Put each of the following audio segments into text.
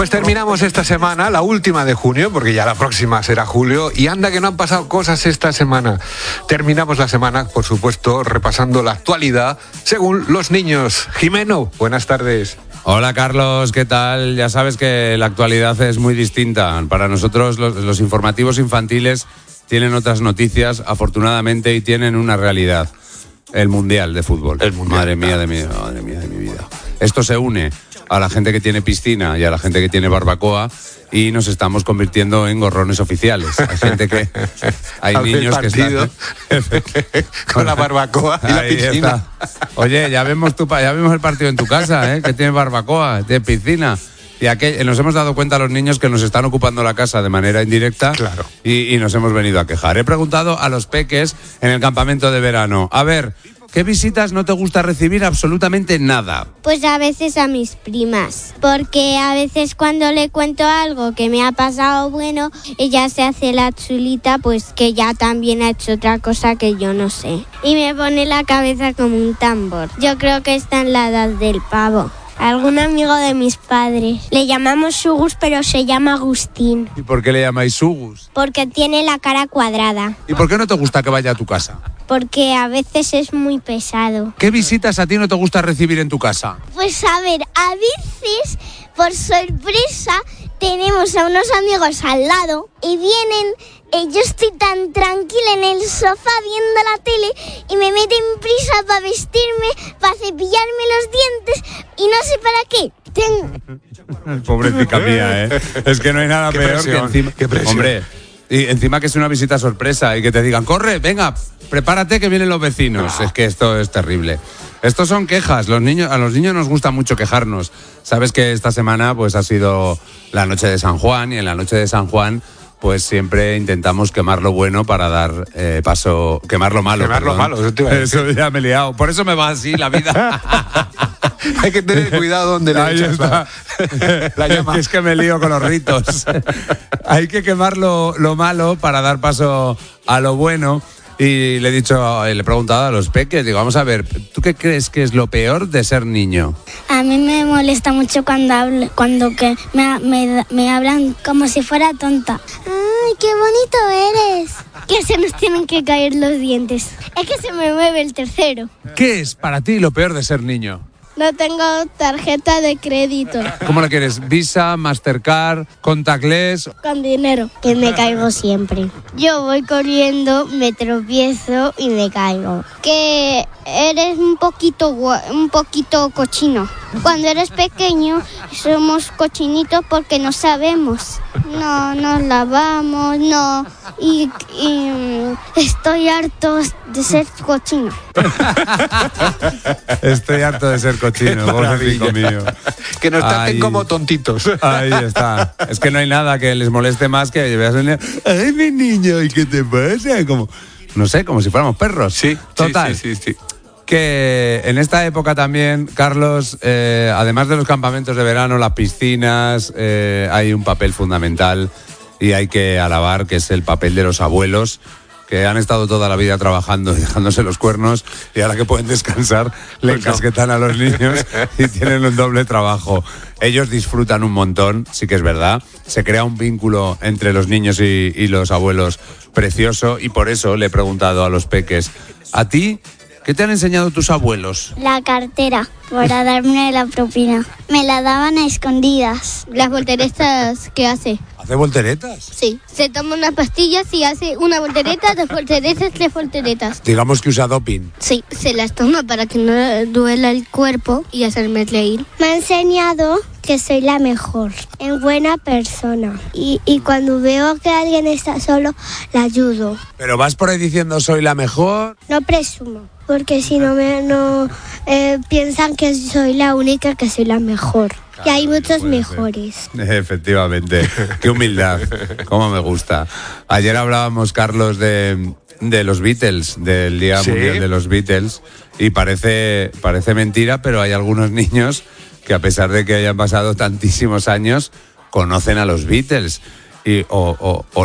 Pues terminamos esta semana, la última de junio, porque ya la próxima será julio, y anda que no han pasado cosas esta semana. Terminamos la semana, por supuesto, repasando la actualidad según los niños. Jimeno, buenas tardes. Hola Carlos, ¿qué tal? Ya sabes que la actualidad es muy distinta. Para nosotros los informativos infantiles tienen otras noticias, afortunadamente, y tienen una realidad. El Mundial de Fútbol. El Mundial. Madre mía de mi vida. Esto se une a la gente que tiene piscina y a la gente que tiene barbacoa y nos estamos convirtiendo en gorrones oficiales. Hay gente que... Hay niños que están... con la barbacoa y la piscina. Está. Oye, ya vemos el partido en tu casa, que tiene barbacoa, tiene piscina. Y nos hemos dado cuenta a los niños que nos están ocupando la casa de manera indirecta. Claro. Y nos hemos venido a quejar. He preguntado a los peques en el campamento de verano. A ver, ¿qué visitas no te gusta recibir? Absolutamente nada. Pues a veces a mis primas, porque a veces cuando le cuento algo que me ha pasado bueno, ella se hace la chulita, pues que ya también ha hecho otra cosa que yo no sé. Y me pone la cabeza como un tambor. Yo creo que está en la edad del pavo. Algún amigo de mis padres. Le llamamos Sugus, pero se llama Agustín. ¿Y por qué le llamáis Sugus? Porque tiene la cara cuadrada. ¿Y por qué no te gusta que vaya a tu casa? Porque a veces es muy pesado. ¿Qué visitas a ti no te gusta recibir en tu casa? Pues a ver, a veces, por sorpresa, tenemos a unos amigos al lado y vienen... Yo estoy tan tranquila en el sofá viendo la tele y me meten prisa para vestirme, para cepillarme los dientes y no sé para qué. Pobrecita mía, Es que no hay nada peor presión, que encima... qué presión. Hombre, y encima que es una visita sorpresa y que te digan, corre, venga, prepárate que vienen los vecinos. Es que esto es terrible. Estos son quejas. A los niños nos gusta mucho quejarnos. Sabes que esta semana pues ha sido la noche de San Juan y en la noche de San Juan pues siempre intentamos quemar lo bueno para dar paso... Quemar lo malo. Quemar lo malo, eso te iba a decir. Eso ya me he liado. Por eso me va así la vida. Hay que tener cuidado donde le echas la llama. Es que me lío con los ritos. Hay que quemar lo malo para dar paso a lo bueno. Y le he preguntado a los peques, digo, vamos a ver, ¿tú qué crees que es lo peor de ser niño? A mí me molesta mucho cuando que me hablan como si fuera tonta. ¡Ay, qué bonito eres! Que se nos tienen que caer los dientes. Es que se me mueve el tercero. ¿Qué es para ti lo peor de ser niño? No tengo tarjeta de crédito. ¿Cómo la quieres? ¿Visa, Mastercard, contactless? Con dinero. Que me caigo siempre. Yo voy corriendo, me tropiezo y me caigo. Que eres un poquito cochino. Cuando eres pequeño somos cochinitos porque no sabemos. No nos lavamos, no. Y estoy harto de ser cochino. Estoy harto de ser cochino, pobrecito mío. Que nos traten como tontitos. Ahí está. Es que no hay nada que les moleste más que veas el niño. ¡Ay, mi niño! ¿Y qué te pasa? Como, no sé, como si fuéramos perros. Sí, total. Sí. Que en esta época también, Carlos, además de los campamentos de verano, las piscinas, hay un papel fundamental y hay que alabar, que es el papel de los abuelos, que han estado toda la vida trabajando y dejándose los cuernos y ahora que pueden descansar le encasquetan a los niños y tienen un doble trabajo. Ellos disfrutan un montón, sí que es verdad. Se crea un vínculo entre los niños y los abuelos precioso y por eso le he preguntado a los peques, ¿a ti qué te han enseñado tus abuelos? La cartera, para darme la propina. Me la daban a escondidas. Las volteretas que hace. ¿Hace volteretas? Sí. Se toma unas pastillas y hace una voltereta, dos volteretas, tres volteretas. Digamos que usa doping. Sí, se las toma para que no duela el cuerpo y hacerme reír. Me ha enseñado que soy la mejor, en buena persona. Y cuando veo que alguien está solo, la ayudo. ¿Pero vas por ahí diciendo soy la mejor? No presumo, porque si no piensan que soy la única, que soy la mejor. Claro, y hay muchos puede mejores. Ser. Efectivamente, qué humildad, cómo me gusta. Ayer hablábamos, Carlos, de los Beatles, del Día Mundial de los Beatles, y parece mentira, pero hay algunos niños que a pesar de que hayan pasado tantísimos años, conocen a los Beatles, o no.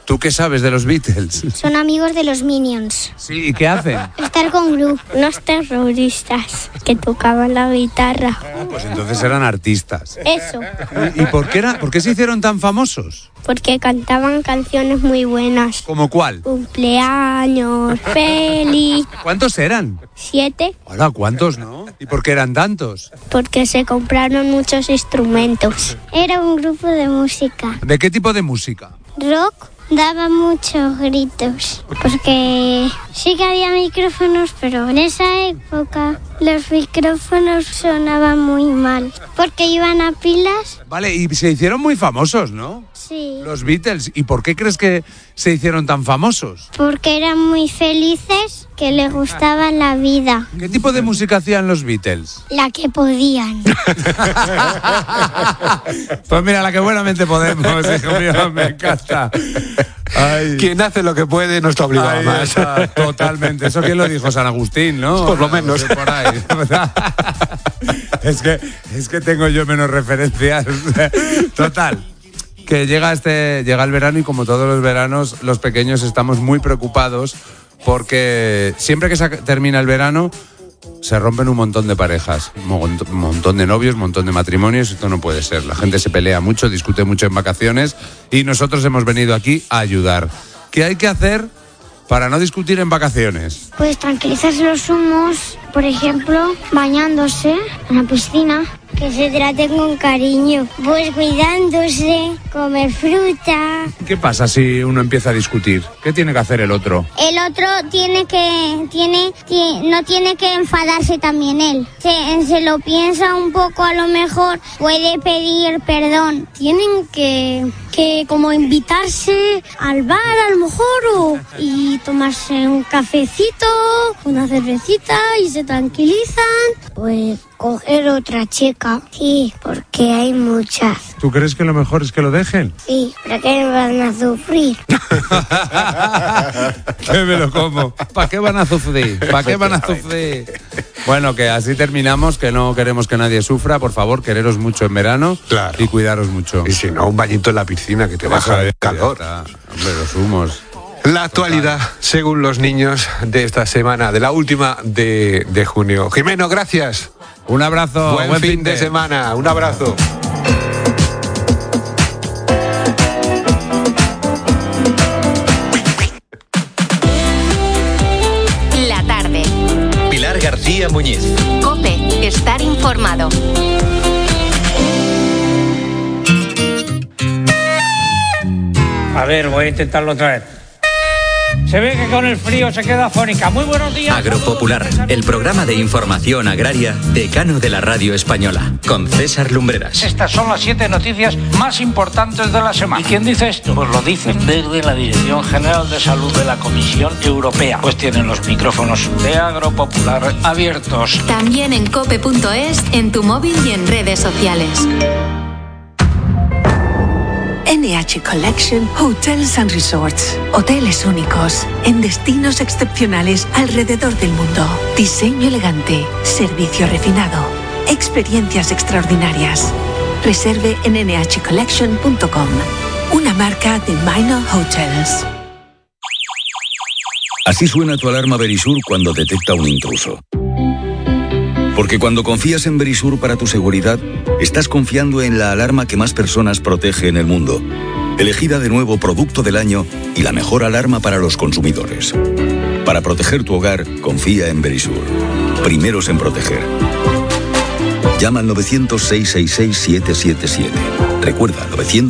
¿Tú qué sabes de los Beatles? Son amigos de los Minions. Sí, ¿y qué hacen? Estar con Gru, unos terroristas que tocaban la guitarra. Pues entonces eran artistas. Eso, ¿Y por qué se hicieron tan famosos? porque cantaban canciones muy buenas. ¿Cómo cuál? Cumpleaños, feliz. ¿Cuántos eran? 7, Hola, ¿cuántos no? ¿Y por qué eran tantos? porque se compraron muchos instrumentos. Era un grupo de música. ¿De qué tipo de música? Rock daba muchos gritos, porque sí que había micrófonos, pero en esa época los micrófonos sonaban muy mal, porque iban a pilas. Vale, y se hicieron muy famosos, ¿no? Sí, Los Beatles. ¿Y por qué crees que se hicieron tan famosos? porque eran muy felices, que les gustaba la vida, ¿Qué tipo de música hacían los Beatles? la que podían. Pues mira, la que buenamente podemos, hijo mío, me encanta. Ay. Quien hace lo que puede no está obligado a Ahí más. está, totalmente. Eso quién lo dijo, San Agustín, ¿no? Por lo menos. No sé, por ahí. es que tengo yo menos referencias. Total. Que llega el verano y como todos los veranos, los pequeños estamos muy preocupados porque siempre que termina el verano se rompen un montón de parejas, un montón de novios, un montón de matrimonios. Esto no puede ser. La gente se pelea mucho, discute mucho en vacaciones y nosotros hemos venido aquí a ayudar. ¿Qué hay que hacer para no discutir en vacaciones? Pues tranquilizarse los humos, por ejemplo, bañándose en la piscina. Que se traten con cariño, pues cuidándose, comer fruta. ¿Qué pasa si uno empieza a discutir? ¿Qué tiene que hacer el otro? El otro no tiene que enfadarse también él. Se lo piensa un poco, a lo mejor puede pedir perdón. Tienen que como invitarse al bar a lo mejor y tomarse un cafecito, una cervecita y se tranquilizan. Pues coger otra chica, sí, porque hay muchas. ¿Tú crees que lo mejor es que lo dejen? Sí, ¿para qué van a sufrir? ¿Qué me lo como? ¿Para qué van a sufrir? ¿Para qué van a sufrir? Bueno, que así terminamos, que no queremos que nadie sufra. Por favor, quereros mucho en verano. Claro. Y cuidaros mucho. Y si no, un bañito en la piscina que te baja el calor. Ya está. Hombre, los humos. La actualidad, según los niños de esta semana, de la última de junio. Jimeno, gracias. Un abrazo. Buen fin de semana. Un abrazo. La tarde. Pilar García Muñiz. COPE. Estar informado. A ver, voy a intentarlo otra vez. Se ve que con el frío se queda afónica. Muy buenos días. Agropopular, el programa de información agraria decano de la radio española, con César Lumbreras. Estas son las 7 noticias más importantes de la semana. ¿Y quién dice esto? Pues lo dicen desde la Dirección General de Salud de la Comisión Europea. Pues tienen los micrófonos de Agropopular abiertos. También en cope.es, en tu móvil y en redes sociales. NH Collection Hotels and Resorts. Hoteles únicos en destinos excepcionales alrededor del mundo. Diseño elegante, servicio refinado, experiencias extraordinarias. Reserve en nhcollection.com. Una marca de Minor Hotels. Así suena tu alarma Verisur cuando detecta un intruso. Porque cuando confías en Verisur para tu seguridad, estás confiando en la alarma que más personas protege en el mundo. Elegida de nuevo Producto del Año y la mejor alarma para los consumidores. Para proteger tu hogar, confía en Verisur. Primeros en proteger. Llama al 900-666-777. Recuerda,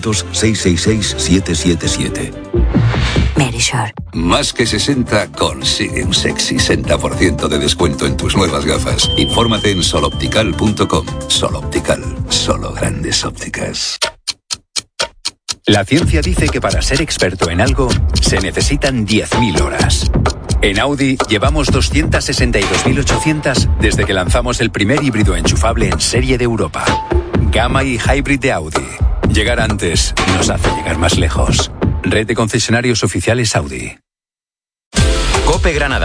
900-666-777. Verisur. Más que 60 consigue un sexy 60% de descuento en tus nuevas gafas. Infórmate en soloptical.com. Soloptical, solo grandes ópticas. La ciencia dice que para ser experto en algo se necesitan 10.000 horas. En Audi llevamos 262.800 desde que lanzamos el primer híbrido enchufable en serie de Europa. Gamma y Hybrid de Audi. Llegar antes nos hace llegar más lejos. Red de concesionarios oficiales Audi. COPE Granada.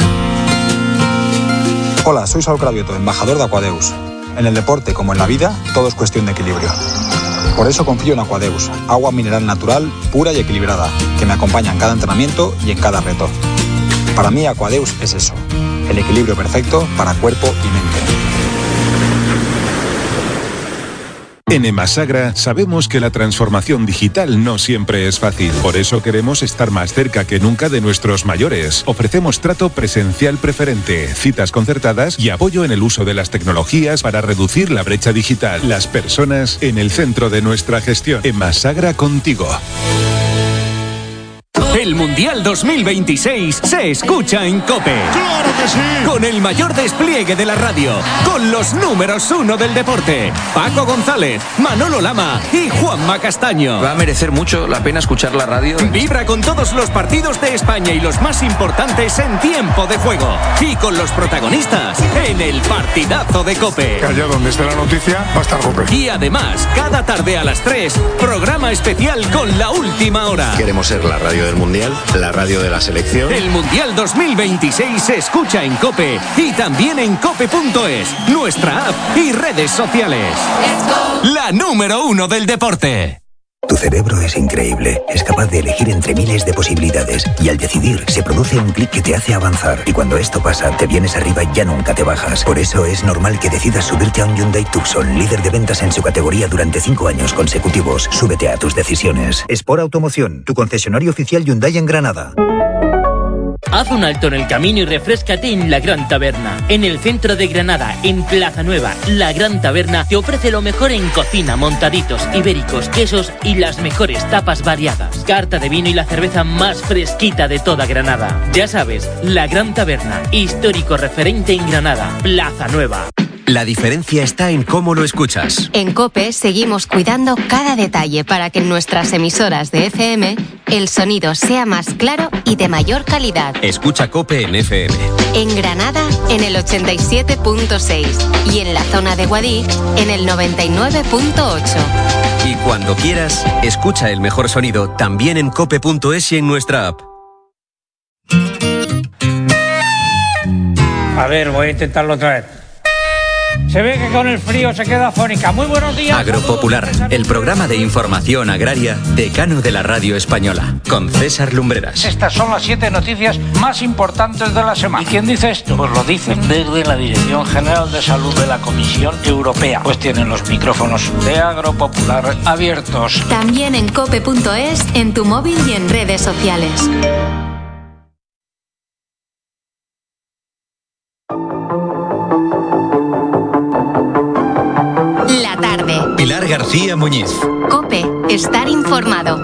Hola, soy Saúl Cravioto, embajador de Aquadeus. En el deporte, como en la vida, todo es cuestión de equilibrio. Por eso confío en Aquadeus, agua mineral natural, pura y equilibrada, que me acompaña en cada entrenamiento y en cada reto. Para mí Aquadeus es eso, el equilibrio perfecto para cuerpo y mente. En Emasagra sabemos que la transformación digital no siempre es fácil. Por eso queremos estar más cerca que nunca de nuestros mayores. Ofrecemos trato presencial preferente, citas concertadas y apoyo en el uso de las tecnologías para reducir la brecha digital. Las personas en el centro de nuestra gestión. Emasagra contigo. El Mundial 2026 se escucha en COPE. ¡Claro que sí! Con el mayor despliegue de la radio, con los números 1 del deporte, Paco González, Manolo Lama y Juanma Castaño. Va a merecer mucho la pena escuchar la radio. Vibra con todos los partidos de España y los más importantes en tiempo de juego. Y con los protagonistas en el partidazo de COPE. Allá donde esté la noticia va a estar COPE. Y además, cada tarde a las 3, programa especial con La Última Hora. Queremos ser la radio del Mundial, la radio de la selección. El Mundial 2026 se escucha en COPE y también en cope.es, nuestra app y redes sociales. La número 1 del deporte. Tu cerebro es increíble, es capaz de elegir entre miles de posibilidades y al decidir se produce un clic que te hace avanzar y cuando esto pasa te vienes arriba y ya nunca te bajas. Por eso es normal que decidas subirte a un Hyundai Tucson, líder de ventas en su categoría durante 5 años consecutivos. Súbete a tus decisiones. Sport Automoción, tu concesionario oficial Hyundai en Granada. Haz un alto en el camino y refréscate en La Gran Taberna. En el centro de Granada, en Plaza Nueva, La Gran Taberna te ofrece lo mejor en cocina, montaditos, ibéricos, quesos y las mejores tapas variadas. Carta de vino y la cerveza más fresquita de toda Granada. Ya sabes, La Gran Taberna, histórico referente en Granada, Plaza Nueva. La diferencia está en cómo lo escuchas. En COPE seguimos cuidando cada detalle para que en nuestras emisoras de FM el sonido sea más claro y de mayor calidad. Escucha COPE en FM. En Granada, en el 87.6 y en la zona de Guadix, en el 99.8. Y cuando quieras, escucha el mejor sonido también en cope.es y en nuestra app. A ver, voy a intentarlo otra vez. Se ve que con el frío se queda afónica. Muy buenos días. Agropopular, el programa de información agraria decano de la radio española, con César Lumbreras. Estas son las 7 noticias más importantes de la semana. ¿Y quién dice esto? Pues lo dicen desde la Dirección General de Salud de la Comisión Europea. Pues tienen los micrófonos de Agropopular abiertos. También en cope.es, en tu móvil y en redes sociales. Pilar García Muñiz. COPE, estar informado.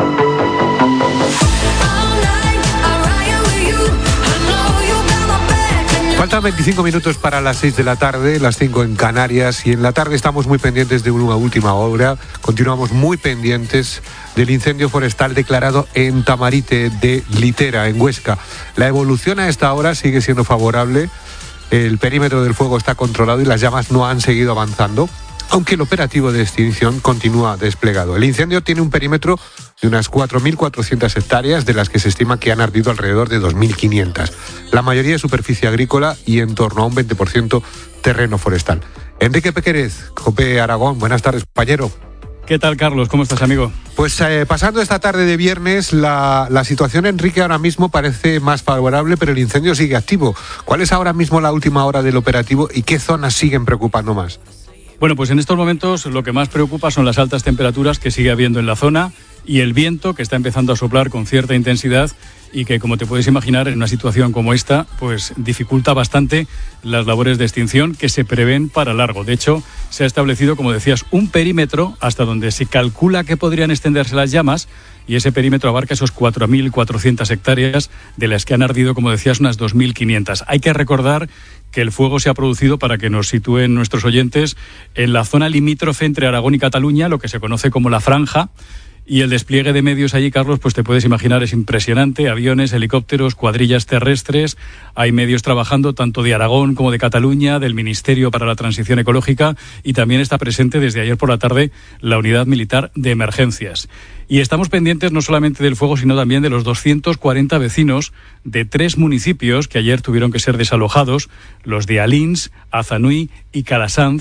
Faltan 25 minutos para las 6 de la tarde, las 5 en Canarias, y en la tarde estamos muy pendientes de una última hora. Continuamos muy pendientes del incendio forestal declarado en Tamarite de Litera, en Huesca. La evolución a esta hora sigue siendo favorable. El perímetro del fuego está controlado y las llamas no han seguido avanzando, aunque el operativo de extinción continúa desplegado. El incendio tiene un perímetro de unas 4.400 hectáreas, de las que se estima que han ardido alrededor de 2.500. La mayoría es superficie agrícola y en torno a un 20% terreno forestal. Enrique Pequérez, COPE Aragón, buenas tardes, compañero. ¿Qué tal, Carlos? ¿Cómo estás, amigo? Pues pasando esta tarde de viernes, la situación, Enrique, ahora mismo parece más favorable, pero el incendio sigue activo. ¿Cuál es ahora mismo la última hora del operativo y qué zonas siguen preocupando más? Bueno, pues en estos momentos lo que más preocupa son las altas temperaturas que sigue habiendo en la zona y el viento que está empezando a soplar con cierta intensidad y que, como te puedes imaginar, en una situación como esta, pues dificulta bastante las labores de extinción que se prevén para largo. De hecho, se ha establecido, como decías, un perímetro hasta donde se calcula que podrían extenderse las llamas, y ese perímetro abarca esos 4.400 hectáreas, de las que han ardido, como decías, unas 2.500. Hay que recordar que el fuego se ha producido, para que nos sitúen nuestros oyentes, en la zona limítrofe entre Aragón y Cataluña, lo que se conoce como la Franja, y el despliegue de medios allí, Carlos, pues te puedes imaginar, es impresionante. Aviones, helicópteros, cuadrillas terrestres. Hay medios trabajando tanto de Aragón como de Cataluña, del Ministerio para la Transición Ecológica, y también está presente desde ayer por la tarde la Unidad Militar de Emergencias. Y estamos pendientes no solamente del fuego, sino también de los 240 vecinos de 3 municipios que ayer tuvieron que ser desalojados, los de Alins, Azanui y Calasanz,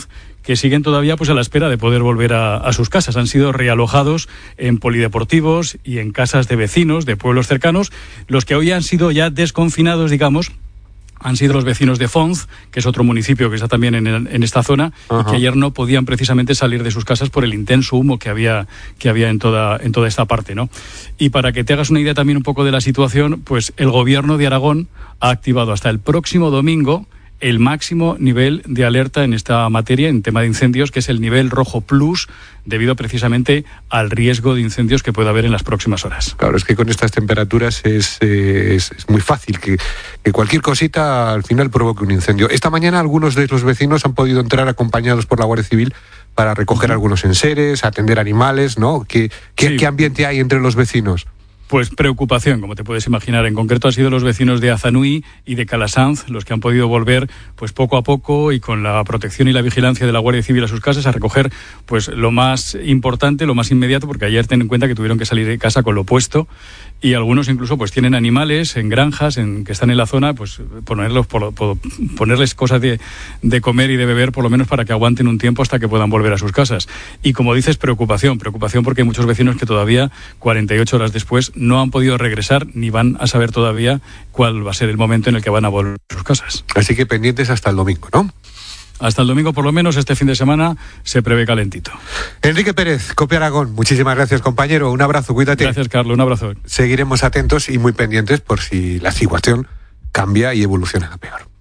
que siguen todavía pues a la espera de poder volver a sus casas. Han sido realojados en polideportivos y en casas de vecinos de pueblos cercanos. Los que hoy han sido ya desconfinados, digamos, han sido los vecinos de Fonz, que es otro municipio que está también en esta zona, y que ayer no podían precisamente salir de sus casas por el intenso humo que había en toda esta parte, ¿no? Y para que te hagas una idea también un poco de la situación, pues el gobierno de Aragón ha activado hasta el próximo domingo el máximo nivel de alerta en esta materia, en tema de incendios, que es el nivel rojo plus, debido precisamente al riesgo de incendios que pueda haber en las próximas horas. Claro, es que con estas temperaturas es muy fácil que cualquier cosita al final provoque un incendio. Esta mañana algunos de los vecinos han podido entrar acompañados por la Guardia Civil para recoger algunos enseres, atender animales, ¿no? ¿Qué ambiente hay entre los vecinos? Pues preocupación, como te puedes imaginar. En concreto han sido los vecinos de Azanui y de Calasanz los que han podido volver pues poco a poco y con la protección y la vigilancia de la Guardia Civil a sus casas a recoger pues lo más importante, lo más inmediato, porque ayer ten en cuenta que tuvieron que salir de casa con lo puesto, y algunos incluso pues tienen animales en granjas que están en la zona, pues ponerles cosas de comer y de beber por lo menos para que aguanten un tiempo hasta que puedan volver a sus casas. Y como dices, preocupación porque hay muchos vecinos que todavía 48 horas después no han podido regresar ni van a saber todavía cuál va a ser el momento en el que van a volver a sus casas. Así que pendientes hasta el domingo, ¿no? Hasta el domingo, por lo menos, este fin de semana se prevé calentito. Enrique Pérez, COPE Aragón, muchísimas gracias, compañero. Un abrazo, cuídate. Gracias, Carlos, un abrazo. Seguiremos atentos y muy pendientes por si la situación cambia y evoluciona a peor.